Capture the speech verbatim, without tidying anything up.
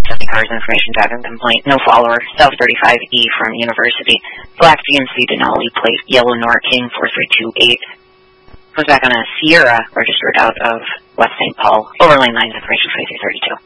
Testing cars information tagging complaint. No follower. South thirty-five E from University. Black G M C Denali plate. Yellow Nor King four three two eight. Goes back on a Sierra registered out of West Saint Paul. Overlane lines information forty-three thirty-two.